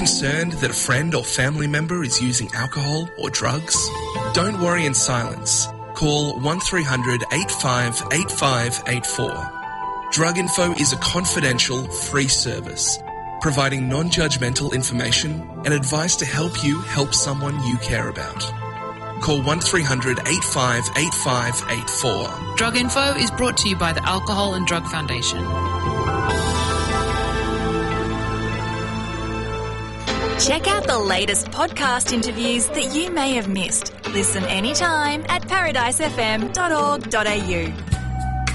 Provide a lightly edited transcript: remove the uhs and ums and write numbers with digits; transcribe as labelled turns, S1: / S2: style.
S1: concerned that a friend or family member is using alcohol or drugs? Don't worry in silence. Call 1300 85 8584. Drug Info is a confidential, free service, providing non-judgmental information and advice to help you help someone you care about. Call 1300 85 8584.
S2: Drug Info is brought to you by the Alcohol and Drug Foundation.
S3: Check out the latest podcast interviews that you may have missed. Listen anytime at paradisefm.org.au.